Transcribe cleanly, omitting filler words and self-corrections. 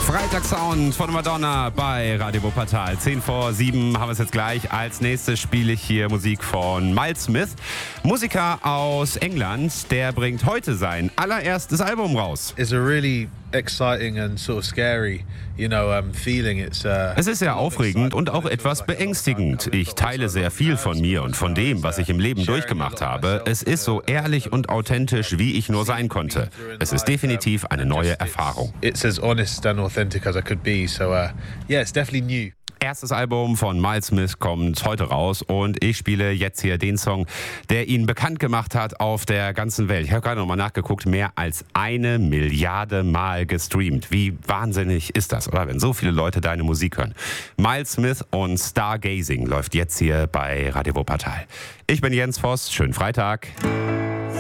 Freitagssound von Madonna bei Radio Wuppertal. 7:10 haben wir es jetzt gleich. Als nächstes spiele ich hier Musik von Miles Smith. Musiker aus England, der bringt heute sein allererstes Album raus. It's a really exciting and sort of scary, feeling. Es ist sehr aufregend und auch etwas beängstigend. Ich teile sehr viel von mir und von dem, was ich im Leben durchgemacht habe. Es ist so ehrlich und authentisch, wie ich nur sein konnte. Es ist definitiv eine neue Erfahrung. It's as honest and authentic as I could be. So, it's definitely new. Erstes Album von Miles Smith kommt heute raus und ich spiele jetzt hier den Song, der ihn bekannt gemacht hat auf der ganzen Welt. Ich habe gerade nochmal nachgeguckt, mehr als 1 Milliarde Mal gestreamt. Wie wahnsinnig ist das, oder? Wenn so viele Leute deine Musik hören. Miles Smith und Stargazing läuft jetzt hier bei Radio Wuppertal. Ich bin Jens Voss, schönen Freitag.